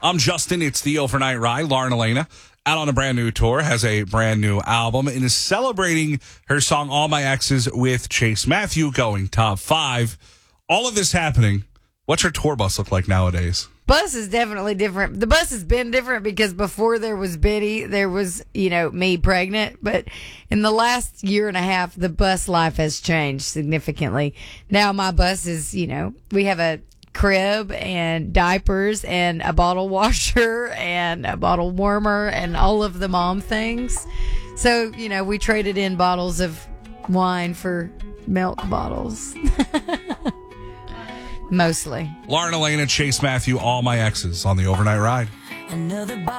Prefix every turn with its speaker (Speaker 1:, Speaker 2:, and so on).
Speaker 1: I'm Justin. It's the Overnight Ride. Lauren Elena, out on a brand new tour, has a brand new album, and is celebrating her song All My Exes with Chase Matthew, going top 5. All of this happening. What's her tour bus look like nowadays?
Speaker 2: Bus is definitely different. The bus has been different because before there was Biddy, there was, me pregnant. But in the last year and a half, the bus life has changed significantly. Now my bus is, we have a crib and diapers and a bottle washer and a bottle warmer and all of the mom things. So, we traded in bottles of wine for milk bottles. Mostly.
Speaker 1: Lauren Elena, Chase Matthew, All My Exes on the Overnight Ride.